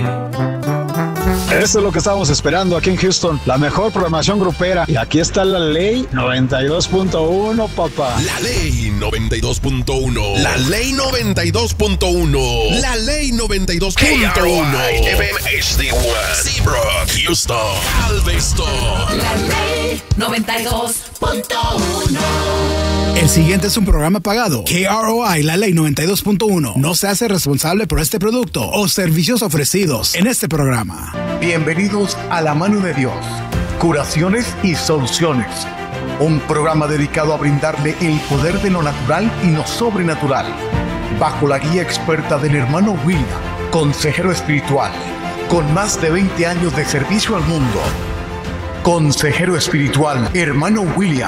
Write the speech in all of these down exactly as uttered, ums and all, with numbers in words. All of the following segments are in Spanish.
Eso es lo que estábamos esperando aquí en Houston, la mejor programación grupera. Y aquí está la ley noventa y dos punto uno, papá. La ley noventa y dos punto uno. La ley noventa y dos punto uno. La ley noventa y dos punto uno. F M H D uno. Seabrook, Houston, Galveston. La ley noventa y dos punto uno. El siguiente es un programa pagado. K R O I, la ley noventa y dos punto uno, no se hace responsable por este producto o servicios ofrecidos en este programa. Bienvenidos a La Mano de Dios, Curaciones y Soluciones. Un programa dedicado a brindarle el poder de lo natural y lo sobrenatural. Bajo la guía experta del hermano William, consejero espiritual, con más de veinte años de servicio al mundo. Consejero espiritual, hermano William.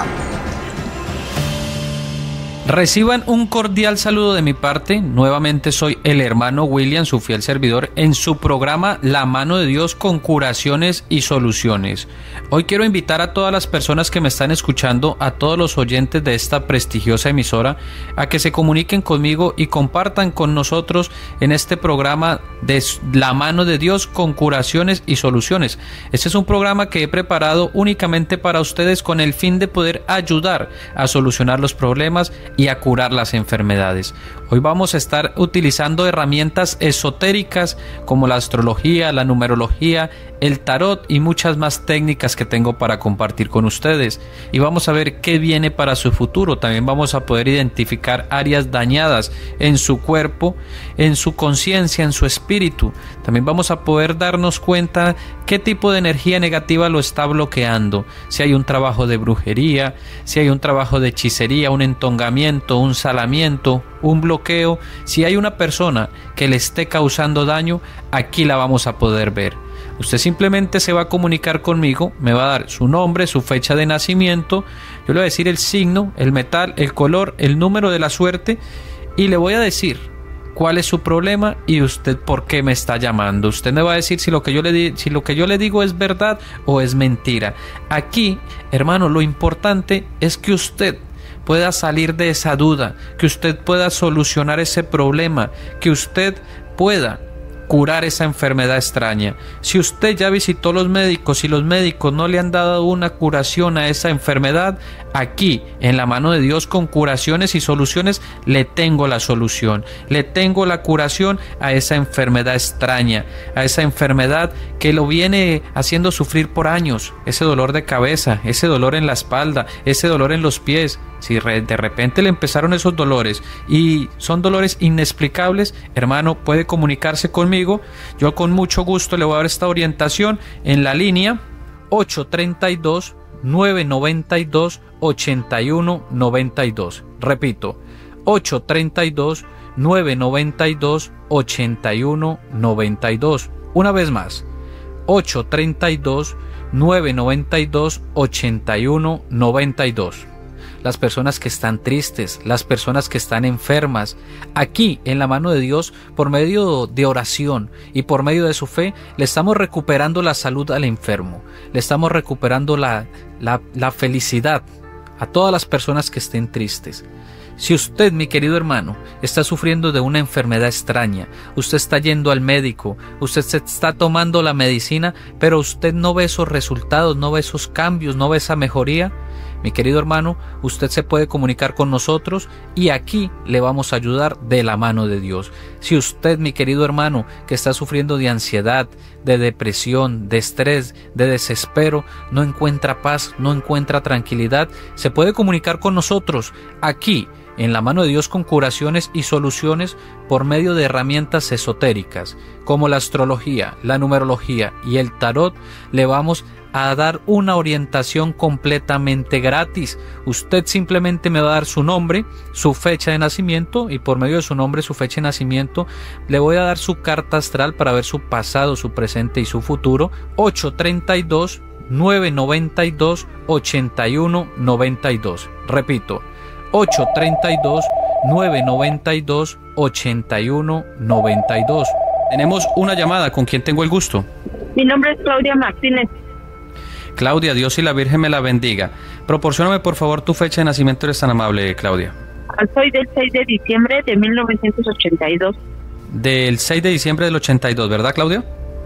Reciban un cordial saludo de mi parte. Nuevamente soy el hermano William, su fiel servidor, en su programa La Mano de Dios con Curaciones y Soluciones. Hoy quiero invitar a todas las personas que me están escuchando, a todos los oyentes de esta prestigiosa emisora, a que se comuniquen conmigo y compartan con nosotros en este programa de La Mano de Dios con Curaciones y Soluciones. Este es un programa que he preparado únicamente para ustedes con el fin de poder ayudar a solucionar los problemas y a curar las enfermedades. Hoy vamos a estar utilizando herramientas esotéricas como la astrología, la numerología, el tarot y muchas más técnicas que tengo para compartir con ustedes. Y vamos a ver qué viene para su futuro. También vamos a poder identificar áreas dañadas en su cuerpo, en su conciencia, en su espíritu. También vamos a poder darnos cuenta qué tipo de energía negativa lo está bloqueando. Si hay un trabajo de brujería, si hay un trabajo de hechicería, un entongamiento, un salamiento, un bloqueo. Si hay una persona que le esté causando daño, aquí la vamos a poder ver. Usted simplemente se va a comunicar conmigo, me va a dar su nombre, su fecha de nacimiento, yo le voy a decir el signo, el metal, el color, el número de la suerte y le voy a decir cuál es su problema y usted por qué me está llamando. Usted me va a decir si lo que yo le di, si lo que yo le digo es verdad o es mentira. Aquí, hermano, lo importante es que usted pueda salir de esa duda, que usted pueda solucionar ese problema, que usted pueda curar esa enfermedad extraña. Si usted ya visitó los médicos y los médicos no le han dado una curación a esa enfermedad, aquí en La Mano de Dios con Curaciones y Soluciones le tengo la solución, le tengo la curación a esa enfermedad extraña, a esa enfermedad que lo viene haciendo sufrir por años, ese dolor de cabeza, ese dolor en la espalda, ese dolor en los pies. Si de repente le empezaron esos dolores y son dolores inexplicables, hermano, puede comunicarse conmigo. Yo con mucho gusto le voy a dar esta orientación en la línea ocho tres dos, nueve nueve dos, ocho uno nueve dos. Repito, ocho tres dos, nueve nueve dos, ocho uno nueve dos. Una vez más, ocho tres dos, nueve nueve dos, ocho uno nueve dos. Las personas que están tristes, las personas que están enfermas, aquí en La Mano de Dios, por medio de oración y por medio de su fe, le estamos recuperando la salud al enfermo, le estamos recuperando la, la, la felicidad a todas las personas que estén tristes. Si usted, mi querido hermano, está sufriendo de una enfermedad extraña, usted está yendo al médico, usted se está tomando la medicina, pero usted no ve esos resultados, no ve esos cambios, no ve esa mejoría, mi querido hermano, usted se puede comunicar con nosotros y aquí le vamos a ayudar de la mano de Dios. Si usted, mi querido hermano, que está sufriendo de ansiedad, de depresión, de estrés, de desespero, no encuentra paz, no encuentra tranquilidad, se puede comunicar con nosotros aquí en La Mano de Dios con Curaciones y Soluciones por medio de herramientas esotéricas como la astrología, la numerología y el tarot. Le vamos a dar una orientación completamente gratis. Usted simplemente me va a dar su nombre, su fecha de nacimiento y por medio de su nombre, su fecha de nacimiento, le voy a dar su carta astral para ver su pasado, su presente y su futuro. ocho tres dos, nueve nueve dos, ocho uno nueve dos. Repito, ocho tres dos, nueve nueve dos, ocho uno nueve dos. Tenemos una llamada. ¿Con quién tengo el gusto? Mi nombre es Claudia Martínez. Claudia, Dios y la Virgen me la bendiga. Proporcióname por favor tu fecha de nacimiento, eres tan amable, Claudia. Soy del seis de diciembre de mil novecientos ochenta y dos. Del seis de diciembre del ochenta y dos, ¿verdad, Claudia?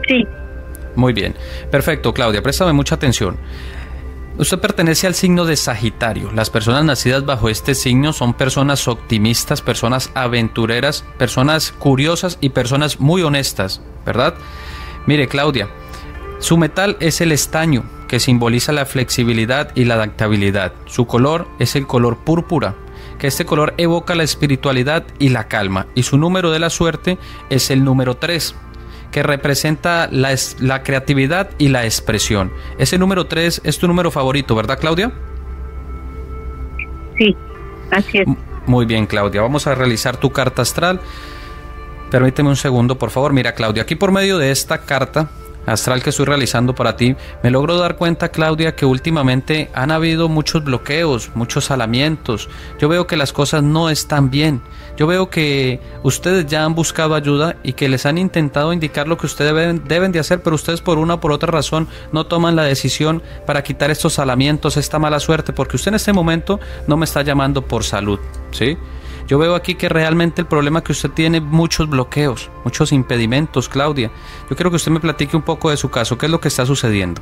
Sí. Muy bien. Perfecto, Claudia, préstame mucha atención. Usted pertenece al signo de Sagitario. Las personas nacidas bajo este signo son personas optimistas, personas aventureras, personas curiosas y personas muy honestas, ¿verdad? Mire, Claudia, su metal es el estaño, que simboliza la flexibilidad y la adaptabilidad. Su color es el color púrpura, que este color evoca la espiritualidad y la calma. Y su número de la suerte es el número tres, que representa la, la creatividad y la expresión. Ese número tres es tu número favorito, ¿verdad, Claudia? Sí, así es. Muy bien, Claudia. Vamos a realizar tu carta astral. Permíteme un segundo, por favor. Mira, Claudia, aquí por medio de esta carta astral que estoy realizando para ti, me logro dar cuenta, Claudia, que últimamente han habido muchos bloqueos, muchos alamientos. Yo veo que las cosas no están bien. Yo veo que ustedes ya han buscado ayuda y que les han intentado indicar lo que ustedes deben, deben de hacer, pero ustedes por una o por otra razón no toman la decisión para quitar estos alamientos, esta mala suerte, porque usted en este momento no me está llamando por salud, ¿sí? Yo veo aquí que realmente el problema que usted tiene muchos bloqueos, muchos impedimentos, Claudia. Yo quiero que usted me platique un poco de su caso. ¿Qué es lo que está sucediendo?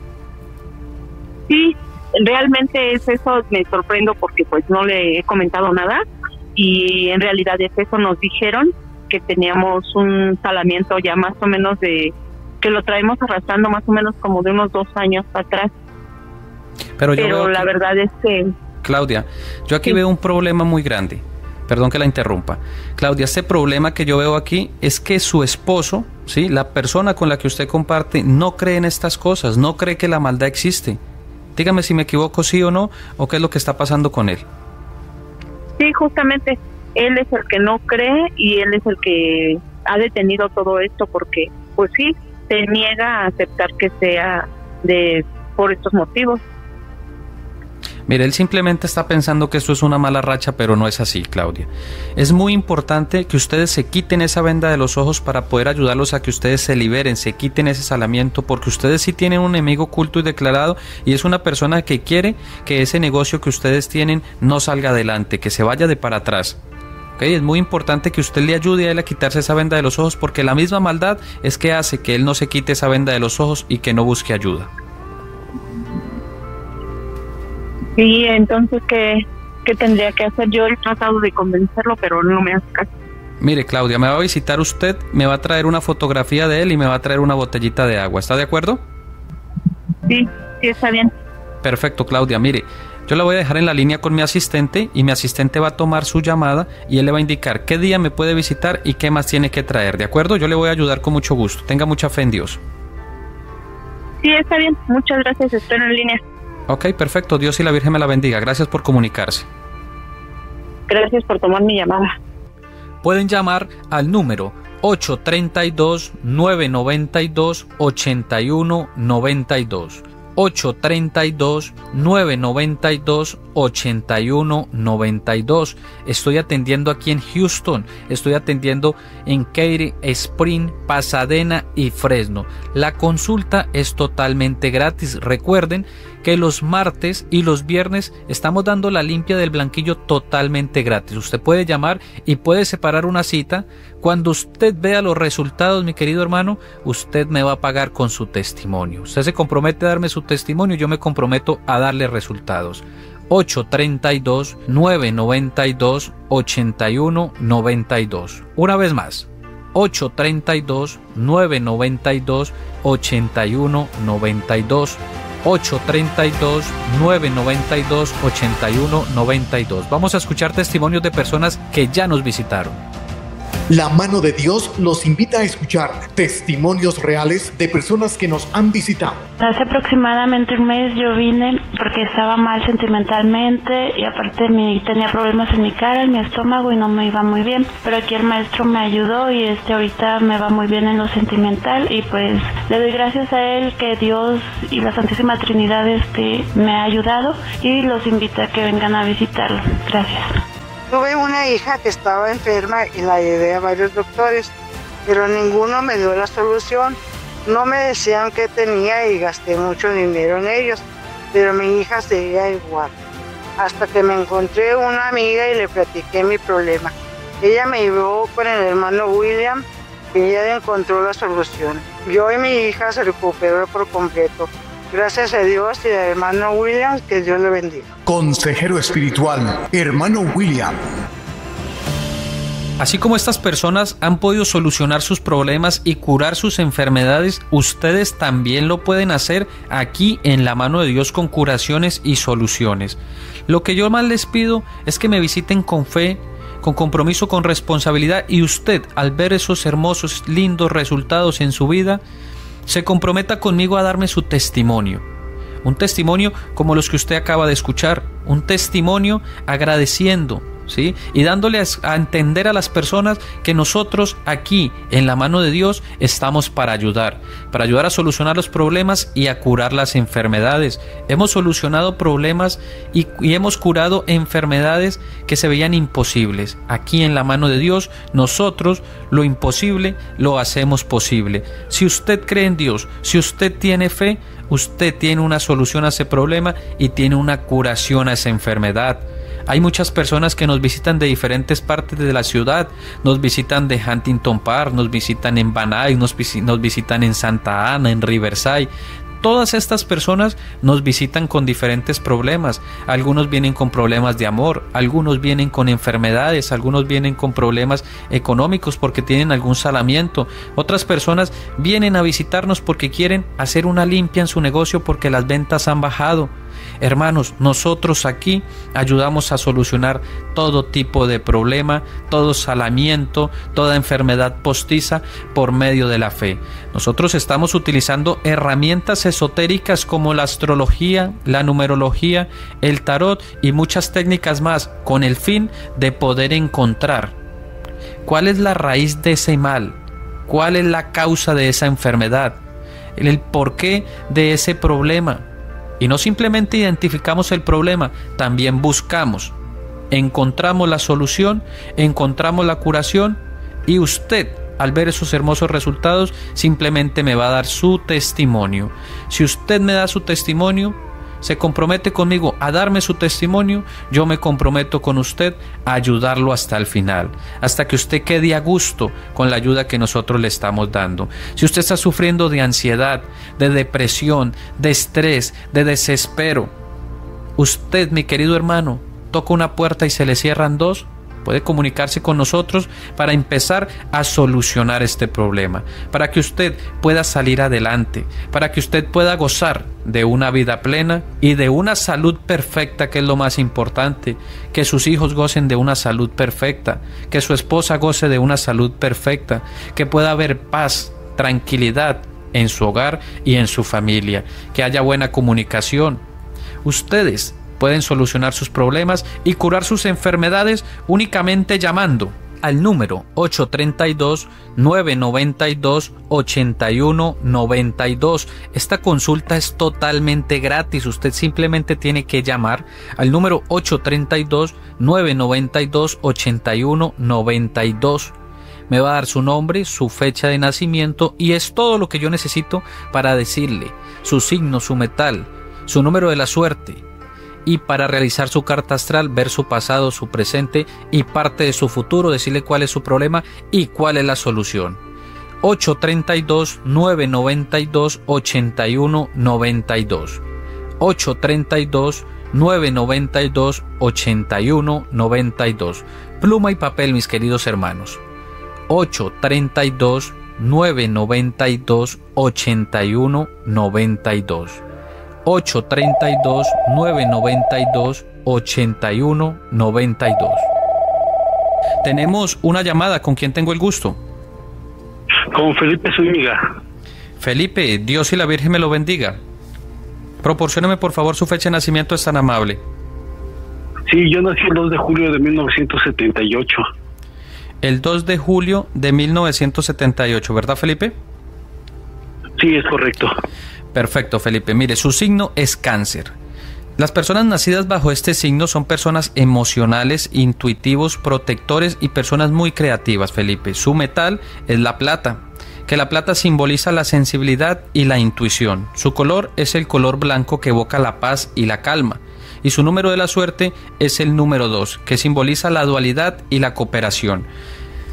Sí, realmente es eso. Me sorprendo porque pues no le he comentado nada y en realidad es eso. Nos dijeron que teníamos un salamiento ya más o menos de que lo traemos arrastrando más o menos como de unos dos años atrás. Pero, yo Pero veo la que, verdad es que... Claudia, yo aquí sí. veo un problema muy grande. Perdón que la interrumpa. Claudia, este problema que yo veo aquí es que su esposo, ¿sí?, la persona con la que usted comparte, no cree en estas cosas, no cree que la maldad existe. Dígame si me equivoco, sí o no, o qué es lo que está pasando con él. Sí, justamente, él es el que no cree y él es el que ha detenido todo esto porque, pues sí, se niega a aceptar que sea de por estos motivos. Mire, él simplemente está pensando que esto es una mala racha, pero no es así, Claudia. Es muy importante que ustedes se quiten esa venda de los ojos para poder ayudarlos a que ustedes se liberen, se quiten ese salamiento, porque ustedes sí tienen un enemigo oculto y declarado, y es una persona que quiere que ese negocio que ustedes tienen no salga adelante, que se vaya de para atrás. ¿Okay? Es muy importante que usted le ayude a él a quitarse esa venda de los ojos, porque la misma maldad es que hace que él no se quite esa venda de los ojos y que no busque ayuda. Sí, entonces, ¿qué, qué tendría que hacer? Yo he tratado de convencerlo, pero no me hace caso. Mire, Claudia, me va a visitar usted, me va a traer una fotografía de él y me va a traer una botellita de agua. ¿Está de acuerdo? Sí, sí, está bien. Perfecto, Claudia. Mire, yo la voy a dejar en la línea con mi asistente y mi asistente va a tomar su llamada y él le va a indicar qué día me puede visitar y qué más tiene que traer. ¿De acuerdo? Yo le voy a ayudar con mucho gusto. Tenga mucha fe en Dios. Sí, está bien. Muchas gracias. Estoy en línea. Ok, perfecto. Dios y la Virgen me la bendiga. Gracias por comunicarse. Gracias por tomar mi llamada. Pueden llamar al número ocho tres dos, nueve nueve dos, ocho uno nueve dos. ocho tres dos, nueve nueve dos, ocho uno nueve dos. Estoy atendiendo aquí en Houston, estoy atendiendo en Katy, Spring, Pasadena y Fresno. La consulta es totalmente gratis. Recuerden que los martes y los viernes estamos dando la limpia del blanquillo totalmente gratis. Usted puede llamar y puede separar una cita. Cuando usted vea los resultados, mi querido hermano, usted me va a pagar con su testimonio. Usted se compromete a darme su testimonio y yo me comprometo a darle resultados. ocho tres dos, nueve nueve dos, ocho uno nueve dos. Una vez más, ocho tres dos, nueve nueve dos, ocho uno nueve dos. ocho tres dos, nueve nueve dos, ocho uno nueve dos. Vamos a escuchar testimonios de personas que ya nos visitaron. La mano de Dios los invita a escuchar testimonios reales de personas que nos han visitado. Hace aproximadamente un mes yo vine porque estaba mal sentimentalmente y aparte me, tenía problemas en mi cara, en mi estómago y no me iba muy bien. Pero aquí el maestro me ayudó y este ahorita me va muy bien en lo sentimental y pues le doy gracias a él que Dios y la Santísima Trinidad este, me ha ayudado y los invito a que vengan a visitarlo. Gracias. Tuve una hija que estaba enferma y la llevé a varios doctores, pero ninguno me dio la solución. No me decían qué tenía y gasté mucho dinero en ellos, pero mi hija seguía igual. Hasta que me encontré una amiga y le platiqué mi problema. Ella me llevó con el hermano William y ella encontró la solución. Yo y mi hija se recuperó por completo. Gracias a Dios y al hermano William, que Dios le bendiga. Consejero espiritual, hermano William. Así como estas personas han podido solucionar sus problemas y curar sus enfermedades, ustedes también lo pueden hacer aquí en La Mano de Dios con curaciones y soluciones. Lo que yo más les pido es que me visiten con fe, con compromiso, con responsabilidad, y usted, al ver esos hermosos, lindos resultados en su vida, se comprometa conmigo a darme su testimonio. Un testimonio como los que usted acaba de escuchar, un testimonio agradeciendo, ¿sí? Y dándole a entender a las personas que nosotros aquí en La Mano de Dios estamos para ayudar, para ayudar a solucionar los problemas y a curar las enfermedades. Hemos solucionado problemas y, y hemos curado enfermedades que se veían imposibles. Aquí en La Mano de Dios nosotros lo imposible lo hacemos posible. Si usted cree en Dios, si usted tiene fe, usted tiene una solución a ese problema y tiene una curación a esa enfermedad. Hay muchas personas que nos visitan de diferentes partes de la ciudad, nos visitan de Huntington Park, nos visitan en Van Nuys, nos, visi- nos visitan en Santa Ana, en Riverside. Todas estas personas nos visitan con diferentes problemas. Algunos vienen con problemas de amor, algunos vienen con enfermedades, algunos vienen con problemas económicos porque tienen algún salamiento. Otras personas vienen a visitarnos porque quieren hacer una limpia en su negocio porque las ventas han bajado. Hermanos, nosotros aquí ayudamos a solucionar todo tipo de problema, todo salamiento, toda enfermedad postiza por medio de la fe. Nosotros estamos utilizando herramientas esotéricas como la astrología, la numerología, el tarot y muchas técnicas más con el fin de poder encontrar cuál es la raíz de ese mal, cuál es la causa de esa enfermedad, el porqué de ese problema. Y no simplemente identificamos el problema, también buscamos, encontramos la solución, encontramos la curación, y usted, al ver esos hermosos resultados, simplemente me va a dar su testimonio. Si usted me da su testimonio, se compromete conmigo a darme su testimonio, yo me comprometo con usted a ayudarlo hasta el final, hasta que usted quede a gusto con la ayuda que nosotros le estamos dando. Si usted está sufriendo de ansiedad, de depresión, de estrés, de desespero, usted, mi querido hermano, toca una puerta y se le cierran dos, puede comunicarse con nosotros para empezar a solucionar este problema, para que usted pueda salir adelante, para que usted pueda gozar de una vida plena y de una salud perfecta, que es lo más importante, que sus hijos gocen de una salud perfecta, que su esposa goce de una salud perfecta, que pueda haber paz, tranquilidad en su hogar y en su familia, que haya buena comunicación. Ustedes pueden solucionar sus problemas y curar sus enfermedades únicamente llamando al número ocho tres dos, nueve nueve dos, ocho uno nueve dos. Esta consulta es totalmente gratis. Usted simplemente tiene que llamar al número ocho tres dos, nueve nueve dos, ocho uno nueve dos. Me va a dar su nombre, su fecha de nacimiento y es todo lo que yo necesito para decirle su signo, su metal, su número de la suerte, y para realizar su carta astral, ver su pasado, su presente y parte de su futuro, decirle cuál es su problema y cuál es la solución. ocho tres dos, nueve nueve dos, ocho uno nueve dos. ocho tres dos, nueve nueve dos, ocho uno nueve dos. Pluma y papel, mis queridos hermanos. ocho tres dos, nueve nueve dos, ocho uno nueve dos. ocho tres dos, nueve nueve dos, ocho uno nueve dos. Tenemos una llamada. ¿Con quién tengo el gusto? Con Felipe Zúñiga. Felipe, Dios y la Virgen me lo bendiga. Proporcióneme por favor su fecha de nacimiento, es tan amable. Sí, yo nací el dos de julio de mil novecientos setenta y ocho. El dos de julio de mil novecientos setenta y ocho, ¿verdad, Felipe? Sí, es correcto. Perfecto, Felipe. Mire, su signo es Cáncer. Las personas nacidas bajo este signo son personas emocionales, intuitivos, protectores y personas muy creativas, Felipe. Su metal es la plata, que la plata simboliza la sensibilidad y la intuición. Su color es el color blanco, que evoca la paz y la calma. Y su número de la suerte es el número dos, que simboliza la dualidad y la cooperación.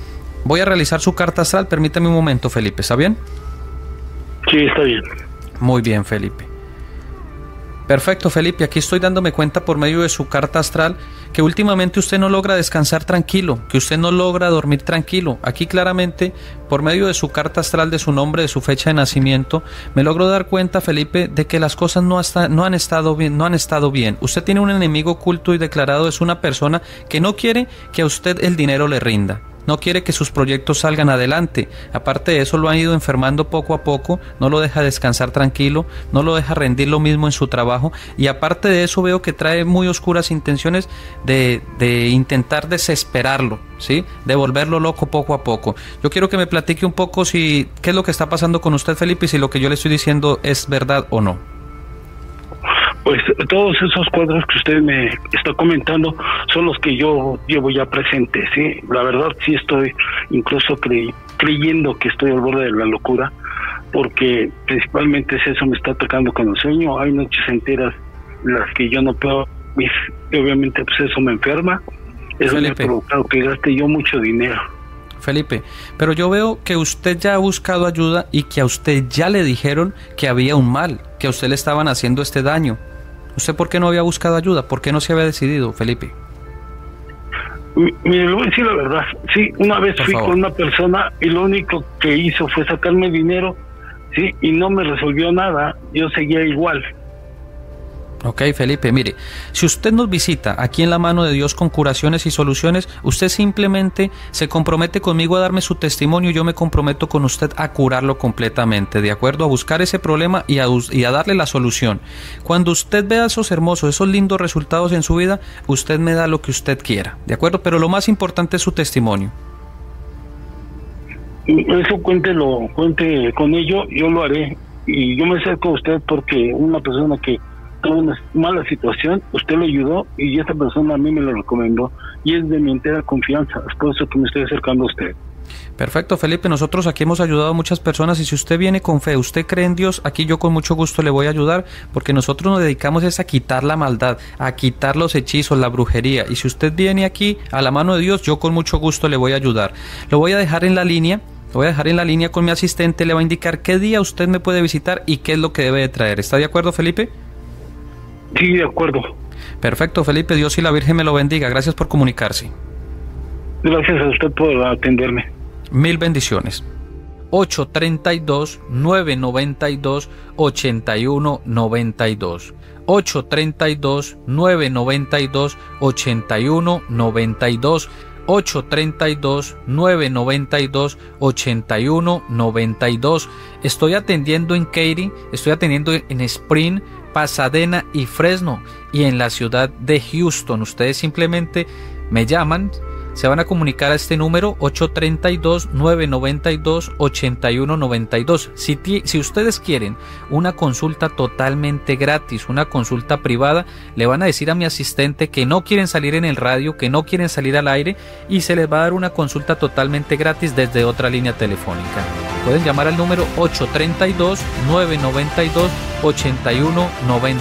Voy a realizar su carta astral, permítame un momento, Felipe, ¿está bien? Sí, está bien. Muy bien, Felipe. Perfecto, Felipe, aquí estoy dándome cuenta por medio de su carta astral que últimamente usted no logra descansar tranquilo, que usted no logra dormir tranquilo. Aquí claramente, por medio de su carta astral, de su nombre, de su fecha de nacimiento, me logro dar cuenta, Felipe, de que las cosas no, hasta, no, han estado bien, no han estado bien. Usted tiene un enemigo oculto y declarado, es una persona que no quiere que a usted el dinero le rinda. No quiere que sus proyectos salgan adelante. Aparte de eso, lo han ido enfermando poco a poco, no lo deja descansar tranquilo, no lo deja rendir lo mismo en su trabajo, y aparte de eso veo que trae muy oscuras intenciones de, de intentar desesperarlo, ¿sí? De volverlo loco poco a poco. Yo quiero que me platique un poco si qué es lo que está pasando con usted, Felipe, y si lo que yo le estoy diciendo es verdad o no. Pues todos esos cuadros que usted me está comentando son los que yo llevo ya presentes, ¿sí? La verdad sí estoy incluso cre creyendo que estoy al borde de la locura, porque principalmente es eso, me está atacando con el sueño. Hay noches enteras en las que yo no puedo, y obviamente pues eso me enferma. Eso me ha provocado que gaste yo mucho dinero. Felipe, pero yo veo que usted ya ha buscado ayuda y que a usted ya le dijeron que había un mal, que a usted le estaban haciendo este daño. ¿Usted por qué no había buscado ayuda? ¿Por qué no se había decidido, Felipe? Mire, le voy a decir la verdad. Sí, una vez por fui favor. con una persona y lo único que hizo fue sacarme dinero, sí, y no me resolvió nada. Yo seguía igual. Ok, Felipe, mire, si usted nos visita aquí en La Mano de Dios con Curaciones y Soluciones, usted simplemente se compromete conmigo a darme su testimonio y yo me comprometo con usted a curarlo completamente, ¿de acuerdo? A buscar ese problema y a, y a darle la solución. Cuando usted vea esos hermosos, esos lindos resultados en su vida, usted me da lo que usted quiera, ¿de acuerdo? Pero lo más importante es su testimonio. Eso cuéntelo, cuente con ello, yo lo haré. Y yo me acerco a usted porque una persona que tuvo una mala situación, usted lo ayudó y esta persona a mí me lo recomendó y es de mi entera confianza, es por eso que me estoy acercando a usted. Perfecto, Felipe, nosotros aquí hemos ayudado a muchas personas y si usted viene con fe, usted cree en Dios, aquí yo con mucho gusto le voy a ayudar, porque nosotros nos dedicamos es a quitar la maldad, a quitar los hechizos, la brujería, y si usted viene aquí a La Mano de Dios, yo con mucho gusto le voy a ayudar. Lo voy a dejar en la línea, lo voy a dejar en la línea con mi asistente, le va a indicar qué día usted me puede visitar y qué es lo que debe de traer. ¿Está de acuerdo, Felipe? Sí, de acuerdo. Perfecto, Felipe, Dios y la Virgen me lo bendiga. Gracias por comunicarse. Gracias a usted por atenderme. Mil bendiciones. ocho tres dos, nueve nueve dos, ocho uno nueve dos. ocho tres dos, nueve nueve dos, ocho uno nueve dos. ocho tres dos, nueve nueve dos, ocho uno nueve dos. Estoy atendiendo en Katy, estoy atendiendo en Spring, Pasadena y Fresno y en la ciudad de Houston. Ustedes simplemente me llaman, se van a comunicar a este número ocho tres dos, nueve nueve dos, ocho uno nueve dos. Si, si ustedes quieren una consulta totalmente gratis, una consulta privada, le van a decir a mi asistente que no quieren salir en el radio, que no quieren salir al aire y se les va a dar una consulta totalmente gratis desde otra línea telefónica. Pueden llamar al número ocho tres dos, nueve nueve dos, ocho uno nueve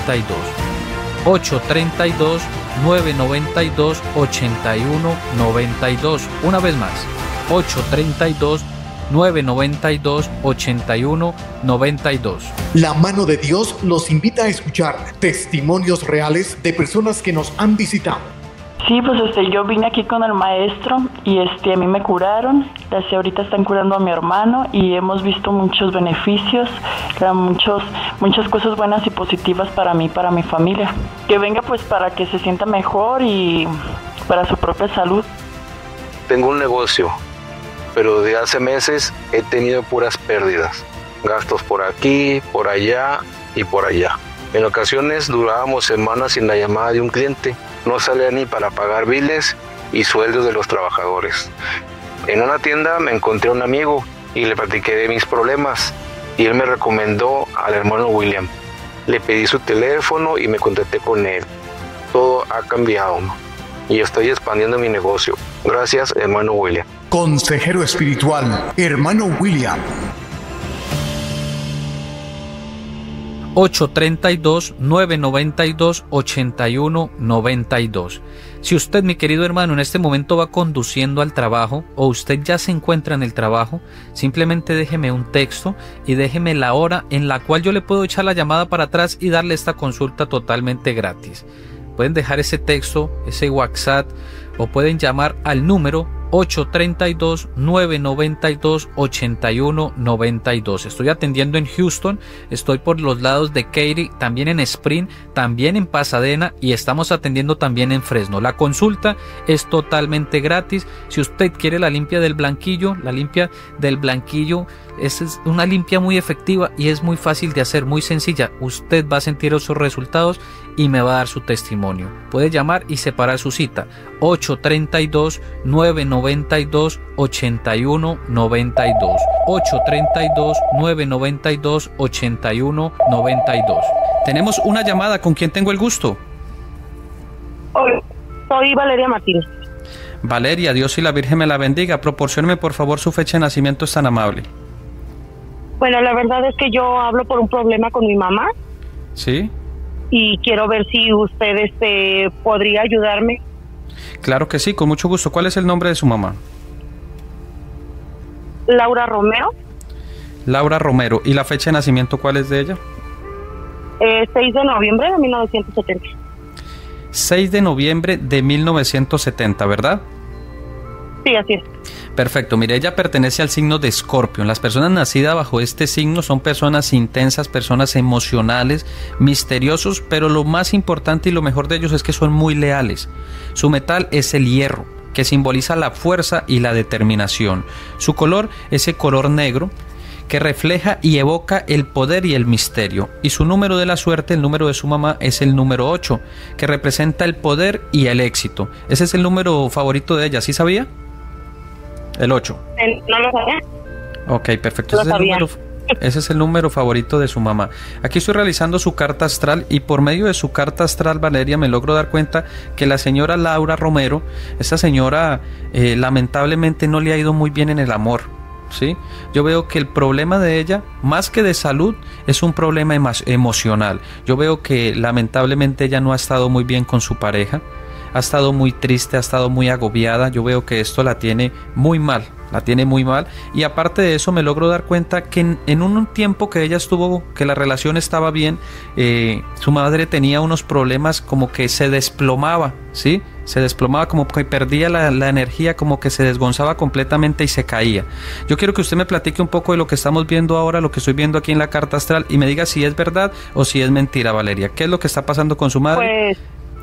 dos. ocho tres dos, nueve nueve dos, ocho uno nueve dos. Una vez más, ocho tres dos, nueve nueve dos, ocho uno nueve dos. La Mano de Dios los invita a escuchar testimonios reales de personas que nos han visitado. Sí, pues este, yo vine aquí con el maestro y este, a mí me curaron. Las ahorita están curando a mi hermano y hemos visto muchos beneficios, muchos, muchas cosas buenas y positivas para mí, para mi familia. Que venga pues para que se sienta mejor y para su propia salud. Tengo un negocio, pero de hace meses he tenido puras pérdidas. Gastos por aquí, por allá y por allá. En ocasiones durábamos semanas sin la llamada de un cliente. No salía ni para pagar biles y sueldos de los trabajadores. En una tienda me encontré a un amigo y le platiqué de mis problemas y él me recomendó al hermano William. Le pedí su teléfono y me contacté con él. Todo ha cambiado y estoy expandiendo mi negocio. Gracias, hermano William. Consejero espiritual, hermano William. ocho tres dos, nueve nueve dos, ocho uno nueve dos. Si usted, mi querido hermano, en este momento va conduciendo al trabajo o usted ya se encuentra en el trabajo, simplemente déjeme un texto y déjeme la hora en la cual yo le puedo echar la llamada para atrás y darle esta consulta totalmente gratis. Pueden dejar ese texto, ese WhatsApp, o pueden llamar al número ocho tres dos, nueve nueve dos, ocho uno nueve dos. Estoy atendiendo en Houston, estoy por los lados de Katy, también en Spring, también en Pasadena y estamos atendiendo también en Fresno. La consulta es totalmente gratis. Si usted quiere la limpia del blanquillo, la limpia del blanquillo es una limpia muy efectiva y es muy fácil de hacer, muy sencilla. Usted va a sentir esos resultados y me va a dar su testimonio. Puede llamar y separar su cita. ocho tres dos, nueve nueve dos, ocho uno nueve dos. ocho tres dos, nueve nueve dos, ocho uno nueve dos. Tenemos una llamada. ¿Con quién tengo el gusto? Hola, soy Valeria Martínez. Valeria, Dios y la Virgen me la bendiga. Proporcióneme por favor su fecha de nacimiento, es tan amable. Bueno, la verdad es que yo hablo por un problema con mi mamá. ¿Sí? Y quiero ver si usted este, podría ayudarme. Claro que sí, con mucho gusto. ¿Cuál es el nombre de su mamá? Laura Romero. Laura Romero. ¿Y la fecha de nacimiento cuál es de ella? Eh, seis de noviembre de mil novecientos setenta. seis de noviembre de mil novecientos setenta, ¿verdad? Sí, así es. Perfecto, mire, ella pertenece al signo de Escorpio. Las personas nacidas bajo este signo son personas intensas, personas emocionales, misteriosos, pero lo más importante y lo mejor de ellos es que son muy leales. Su metal es el hierro, que simboliza la fuerza y la determinación. Su color es el color negro, que refleja y evoca el poder y el misterio. Y su número de la suerte, el número de su mamá, es el número ocho, que representa el poder y el éxito. Ese es el número favorito de ella, ¿sí sabía? El ocho. No lo sabía. Ok, perfecto. No ese, es el número, sabía. ese es el número favorito de su mamá. Aquí estoy realizando su carta astral y por medio de su carta astral, Valeria, me logro dar cuenta que la señora Laura Romero, esta señora eh, lamentablemente no le ha ido muy bien en el amor. ¿Sí? Yo veo que el problema de ella, más que de salud, es un problema emo- emocional. Yo veo que lamentablemente ella no ha estado muy bien con su pareja. Ha estado muy triste, ha estado muy agobiada. Yo veo que esto la tiene muy mal, la tiene muy mal. Y aparte de eso me logro dar cuenta que en, en un tiempo que ella estuvo, que la relación estaba bien, eh, su madre tenía unos problemas como que se desplomaba, ¿sí? Se desplomaba, como que perdía la, la energía, como que se desgonzaba completamente y se caía. Yo quiero que usted me platique un poco de lo que estamos viendo ahora, lo que estoy viendo aquí en la carta astral y me diga si es verdad o si es mentira, Valeria. ¿Qué es lo que está pasando con su madre? Pues...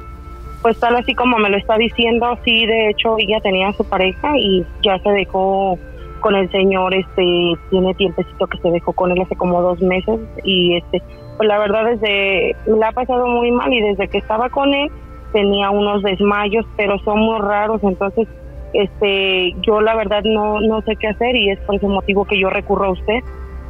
Pues tal así como me lo está diciendo, sí, de hecho ella tenía a su pareja y ya se dejó con el señor, este, tiene tiempecito que se dejó con él hace como dos meses y este, pues la verdad desde, me la ha pasado muy mal y desde que estaba con él tenía unos desmayos, pero son muy raros, entonces, este, yo la verdad no, no sé qué hacer y es por ese motivo que yo recurro a usted.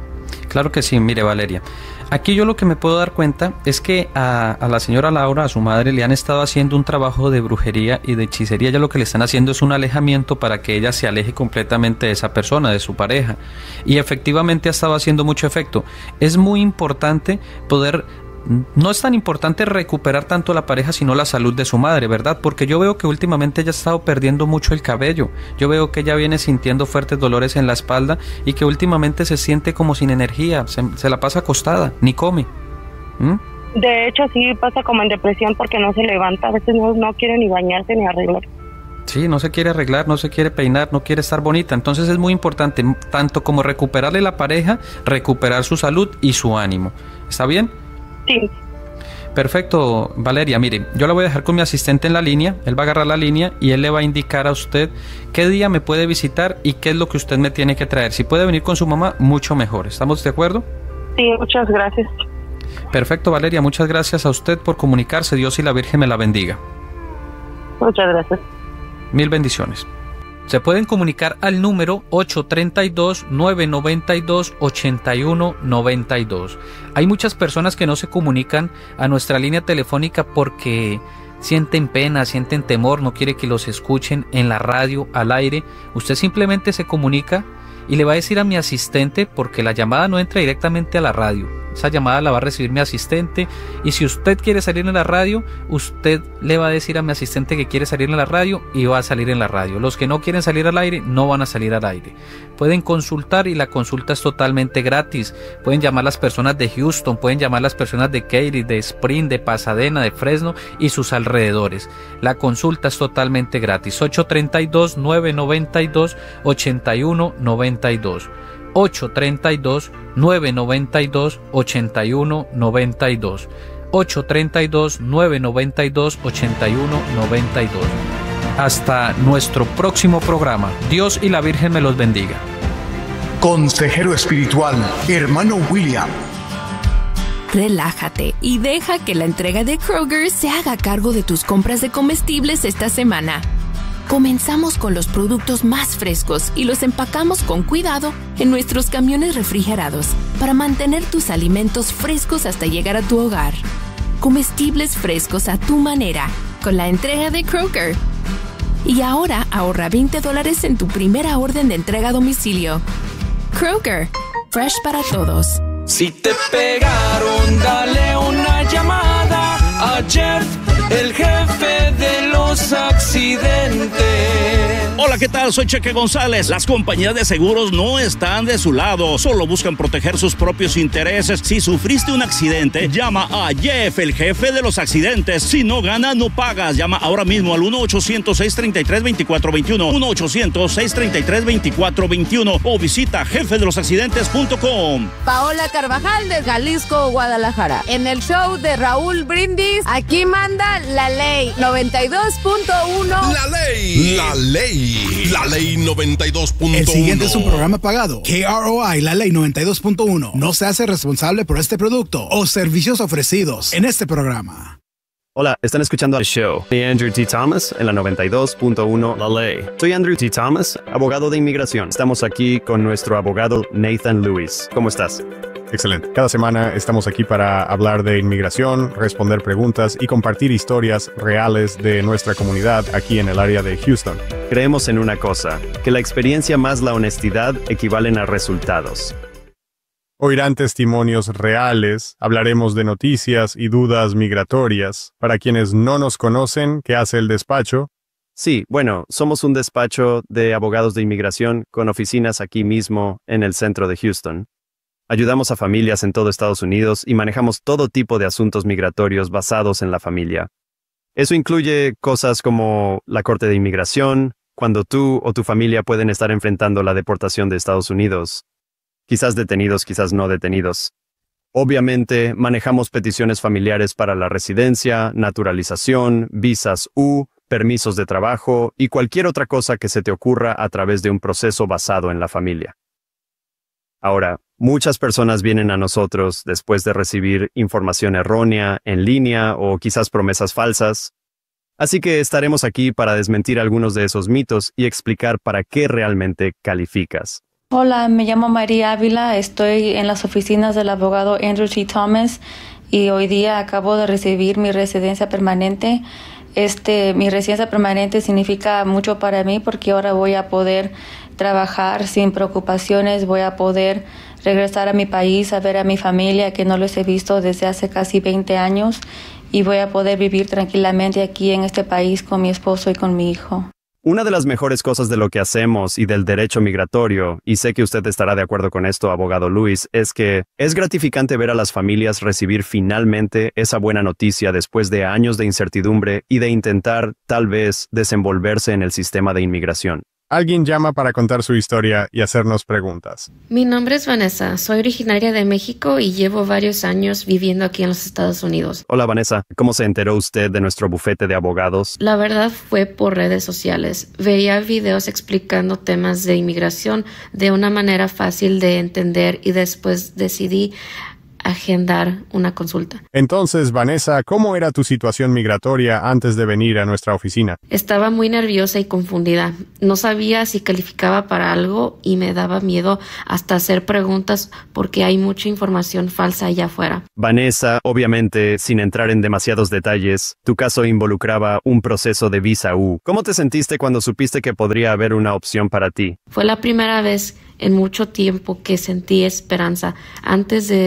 Claro que sí, mire Valeria, aquí yo lo que me puedo dar cuenta es que a, a la señora Laura, a su madre, le han estado haciendo un trabajo de brujería y de hechicería. Ya lo que le están haciendo es un alejamiento para que ella se aleje completamente de esa persona, de su pareja, y efectivamente ha estado haciendo mucho efecto. Es muy importante poder... No es tan importante recuperar tanto la pareja sino la salud de su madre, ¿verdad? Porque yo veo que últimamente ella ha estado perdiendo mucho el cabello. Yo veo que ella viene sintiendo fuertes dolores en la espalda y que últimamente se siente como sin energía, se, se la pasa acostada, ni come. ¿Mm? De hecho sí pasa como en depresión porque no se levanta, a veces no, no quiere ni bañarse ni arreglar. Sí, no se quiere arreglar, no se quiere peinar, no quiere estar bonita. Entonces es muy importante, tanto como recuperarle la pareja, recuperar su salud y su ánimo. ¿Está bien? Sí. Perfecto, Valeria. Mire, yo la voy a dejar con mi asistente en la línea. Él va a agarrar la línea y él le va a indicar a usted qué día me puede visitar y qué es lo que usted me tiene que traer. Si puede venir con su mamá, mucho mejor. ¿Estamos de acuerdo? Sí, muchas gracias. Perfecto, Valeria. Muchas gracias a usted por comunicarse. Dios y la Virgen me la bendiga. Muchas gracias. Mil bendiciones. Se pueden comunicar al número ocho tres dos, nueve nueve dos, ocho uno nueve dos. Hay muchas personas que no se comunican a nuestra línea telefónica porque sienten pena, sienten temor, no quiere que los escuchen en la radio, al aire. Usted simplemente se comunica y le va a decir a mi asistente, porque la llamada no entra directamente a la radio. Esa llamada la va a recibir mi asistente y si usted quiere salir en la radio, usted le va a decir a mi asistente que quiere salir en la radio y va a salir en la radio. Los que no quieren salir al aire no van a salir al aire. Pueden consultar y la consulta es totalmente gratis. Pueden llamar las personas de Houston, pueden llamar las personas de Katy, de Spring, de Pasadena, de Fresno y sus alrededores. La consulta es totalmente gratis. ocho tres dos, nueve nueve dos, ocho uno nueve dos. ocho tres dos, nueve nueve dos, ocho uno nueve dos. ocho tres dos, nueve nueve dos, ocho uno nueve dos. Hasta nuestro próximo programa. Dios y la Virgen me los bendiga. Consejero espiritual, hermano William. Relájate y deja que la entrega de Kroger se haga cargo de tus compras de comestibles esta semana. Comenzamos con los productos más frescos y los empacamos con cuidado en nuestros camiones refrigerados para mantener tus alimentos frescos hasta llegar a tu hogar. Comestibles frescos a tu manera con la entrega de Kroger. Y ahora ahorra veinte dólares en tu primera orden de entrega a domicilio. Kroger, fresh para todos. Si te pegaron, dale una llamada a Jeff, el jefe de los accidentes. Hola, ¿qué tal? Soy Cheque González. Las compañías de seguros no están de su lado, solo buscan proteger sus propios intereses. Si sufriste un accidente, llama a Jeff, el jefe de los accidentes. Si no gana, no pagas. Llama ahora mismo al uno ochocientos, seis treinta y tres, veinticuatro veintiuno, uno ochocientos, seis treinta y tres, veinticuatro veintiuno o visita jefe de los accidentes punto com. Paola Carvajal de Jalisco, Guadalajara. En el show de Raúl Brindis, aquí manda la ley noventa y dos punto uno. La ley. La ley. La ley noventa y dos punto uno. El siguiente es un programa pagado. K R O I, la ley noventa y dos punto uno. No se hace responsable por este producto o servicios ofrecidos en este programa. Hola, están escuchando el show de Andrew T. Thomas en la noventa y dos punto uno La Ley. Soy Andrew T. Thomas, abogado de inmigración. Estamos aquí con nuestro abogado Nathan Lewis. ¿Cómo estás? Excelente. Cada semana estamos aquí para hablar de inmigración, responder preguntas y compartir historias reales de nuestra comunidad aquí en el área de Houston. Creemos en una cosa, que la experiencia más la honestidad equivalen a resultados. Oirán testimonios reales, hablaremos de noticias y dudas migratorias. Para quienes no nos conocen, ¿qué hace el despacho? Sí, bueno, somos un despacho de abogados de inmigración con oficinas aquí mismo en el centro de Houston. Ayudamos a familias en todo Estados Unidos y manejamos todo tipo de asuntos migratorios basados en la familia. Eso incluye cosas como la corte de inmigración, cuando tú o tu familia pueden estar enfrentando la deportación de Estados Unidos. Quizás detenidos, quizás no detenidos. Obviamente, manejamos peticiones familiares para la residencia, naturalización, visas U, permisos de trabajo y cualquier otra cosa que se te ocurra a través de un proceso basado en la familia. Ahora, muchas personas vienen a nosotros después de recibir información errónea en línea o quizás promesas falsas. Así que estaremos aquí para desmentir algunos de esos mitos y explicar para qué realmente calificas. Hola, me llamo María Ávila, estoy en las oficinas del abogado Andrew T. Thomas y hoy día acabo de recibir mi residencia permanente. Este, mi residencia permanente significa mucho para mí porque ahora voy a poder trabajar sin preocupaciones, voy a poder regresar a mi país, a ver a mi familia que no los he visto desde hace casi veinte años y voy a poder vivir tranquilamente aquí en este país con mi esposo y con mi hijo. Una de las mejores cosas de lo que hacemos y del derecho migratorio, y sé que usted estará de acuerdo con esto, abogado Luis, es que es gratificante ver a las familias recibir finalmente esa buena noticia después de años de incertidumbre y de intentar, tal vez, desenvolverse en el sistema de inmigración. Alguien llama para contar su historia y hacernos preguntas. Mi nombre es Vanessa, soy originaria de México y llevo varios años viviendo aquí en los Estados Unidos. Hola Vanessa, ¿cómo se enteró usted de nuestro bufete de abogados? La verdad fue por redes sociales. Veía videos explicando temas de inmigración de una manera fácil de entender y después decidí agendar una consulta. Entonces, Vanessa, ¿cómo era tu situación migratoria antes de venir a nuestra oficina? Estaba muy nerviosa y confundida. No sabía si calificaba para algo y me daba miedo hasta hacer preguntas porque hay mucha información falsa allá afuera. Vanessa, obviamente, sin entrar en demasiados detalles, tu caso involucraba un proceso de visa U. ¿Cómo te sentiste cuando supiste que podría haber una opción para ti? Fue la primera vez en mucho tiempo que sentí esperanza. Antes de eso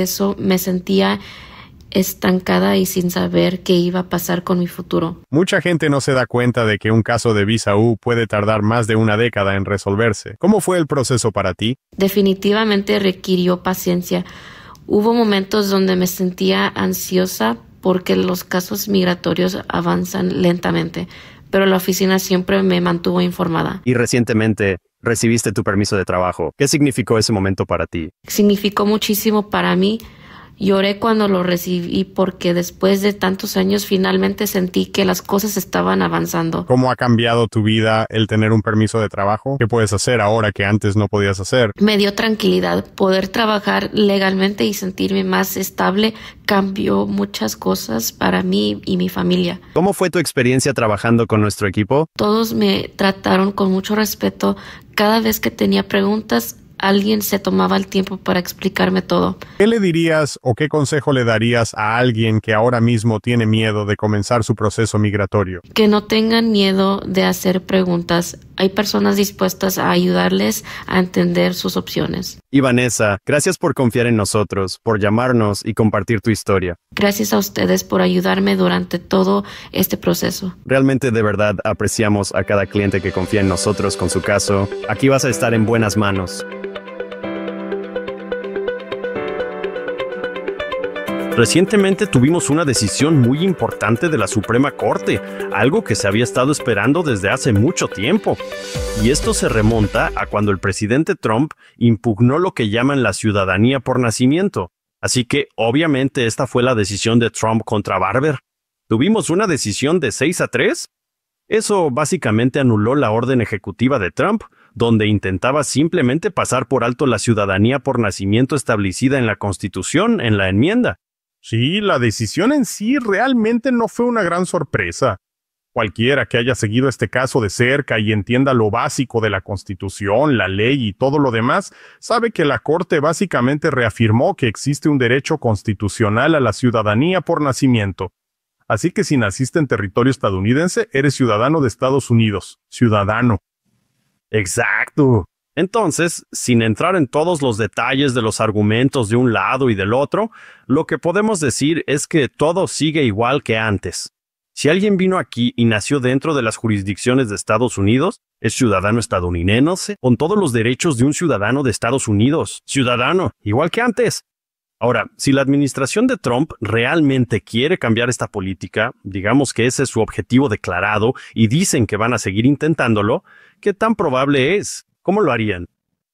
me sentía estancada y sin saber qué iba a pasar con mi futuro. Mucha gente no se da cuenta de que un caso de visa U puede tardar más de una década en resolverse. ¿Cómo fue el proceso para ti? Definitivamente requirió paciencia. Hubo momentos donde me sentía ansiosa porque los casos migratorios avanzan lentamente, pero la oficina siempre me mantuvo informada. Y recientemente recibiste tu permiso de trabajo. ¿Qué significó ese momento para ti? Significó muchísimo para mí. Lloré cuando lo recibí porque después de tantos años finalmente sentí que las cosas estaban avanzando. ¿Cómo ha cambiado tu vida el tener un permiso de trabajo? ¿Qué puedes hacer ahora que antes no podías hacer? Me dio tranquilidad. Poder trabajar legalmente y sentirme más estable cambió muchas cosas para mí y mi familia. ¿Cómo fue tu experiencia trabajando con nuestro equipo? Todos me trataron con mucho respeto. Cada vez que tenía preguntas, alguien se tomaba el tiempo para explicarme todo. ¿Qué le dirías o qué consejo le darías a alguien que ahora mismo tiene miedo de comenzar su proceso migratorio? Que no tengan miedo de hacer preguntas. Hay personas dispuestas a ayudarles a entender sus opciones. Y Vanessa, gracias por confiar en nosotros, por llamarnos y compartir tu historia. Gracias a ustedes por ayudarme durante todo este proceso. Realmente de verdad apreciamos a cada cliente que confía en nosotros con su caso. Aquí vas a estar en buenas manos. Recientemente tuvimos una decisión muy importante de la Suprema Corte, algo que se había estado esperando desde hace mucho tiempo. Y esto se remonta a cuando el presidente Trump impugnó lo que llaman la ciudadanía por nacimiento. Así que, obviamente, esta fue la decisión de Trump contra Barber. Tuvimos una decisión de seis a tres. Eso básicamente anuló la orden ejecutiva de Trump, donde intentaba simplemente pasar por alto la ciudadanía por nacimiento establecida en la Constitución en la enmienda. Sí, la decisión en sí realmente no fue una gran sorpresa. Cualquiera que haya seguido este caso de cerca y entienda lo básico de la Constitución, la ley y todo lo demás, sabe que la Corte básicamente reafirmó que existe un derecho constitucional a la ciudadanía por nacimiento. Así que si naciste en territorio estadounidense, eres ciudadano de Estados Unidos. Ciudadano. Exacto. Entonces, sin entrar en todos los detalles de los argumentos de un lado y del otro, lo que podemos decir es que todo sigue igual que antes. Si alguien vino aquí y nació dentro de las jurisdicciones de Estados Unidos, es ciudadano estadounidense, con todos los derechos de un ciudadano de Estados Unidos. Ciudadano, igual que antes. Ahora, si la administración de Trump realmente quiere cambiar esta política, digamos que ese es su objetivo declarado y dicen que van a seguir intentándolo, ¿qué tan probable es? ¿Cómo lo harían?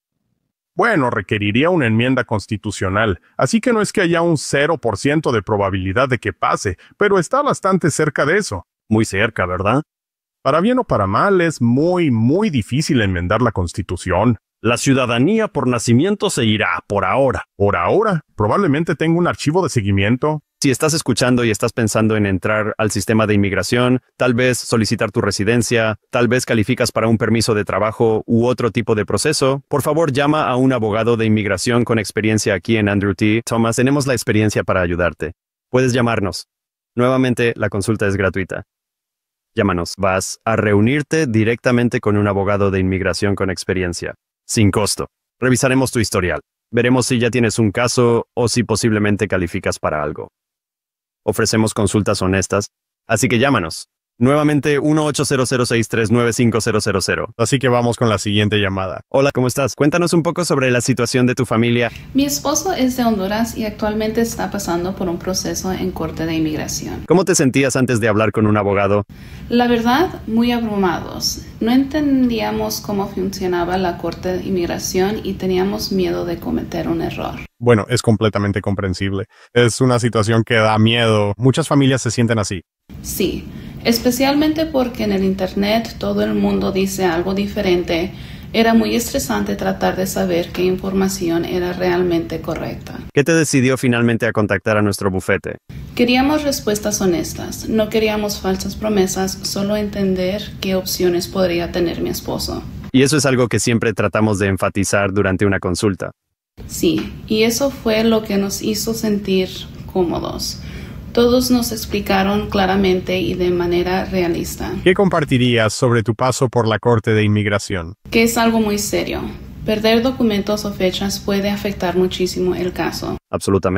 Bueno, requeriría una enmienda constitucional, así que no es que haya un cero por ciento de probabilidad de que pase, pero está bastante cerca de eso. Muy cerca, ¿verdad? Para bien o para mal, es muy, muy difícil enmendar la Constitución. La ciudadanía por nacimiento se irá, por ahora. Por ahora, probablemente tenga un archivo de seguimiento. Si estás escuchando y estás pensando en entrar al sistema de inmigración, tal vez solicitar tu residencia, tal vez calificas para un permiso de trabajo u otro tipo de proceso, por favor llama a un abogado de inmigración con experiencia aquí en Andrew T. Thomas. Tenemos la experiencia para ayudarte. Puedes llamarnos. Nuevamente, la consulta es gratuita. Llámanos. Vas a reunirte directamente con un abogado de inmigración con experiencia, sin costo. Revisaremos tu historial. Veremos si ya tienes un caso o si posiblemente calificas para algo. Ofrecemos consultas honestas, así que llámanos. Nuevamente uno ocho cero cero seis tres nueve cinco cero cero cero. Así que vamos con la siguiente llamada. Hola, ¿cómo estás? Cuéntanos un poco sobre la situación de tu familia. Mi esposo es de Honduras y actualmente está pasando por un proceso en corte de inmigración. ¿Cómo te sentías antes de hablar con un abogado? La verdad, muy abrumados. No entendíamos cómo funcionaba la corte de inmigración y teníamos miedo de cometer un error. Bueno, es completamente comprensible. Es una situación que da miedo. Muchas familias se sienten así. Sí. Especialmente porque en el internet todo el mundo dice algo diferente. Era muy estresante tratar de saber qué información era realmente correcta. ¿Qué te decidió finalmente a contactar a nuestro bufete? Queríamos respuestas honestas. No queríamos falsas promesas, solo entender qué opciones podría tener mi esposo. Y eso es algo que siempre tratamos de enfatizar durante una consulta. Sí, y eso fue lo que nos hizo sentir cómodos. Todos nos explicaron claramente y de manera realista. ¿Qué compartirías sobre tu paso por la Corte de Inmigración? Que es algo muy serio. Perder documentos o fechas puede afectar muchísimo el caso. Absolutamente.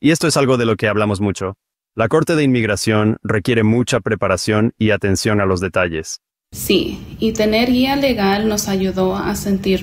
Y esto es algo de lo que hablamos mucho. La Corte de Inmigración requiere mucha preparación y atención a los detalles. Sí, y tener guía legal nos ayudó a sentirnos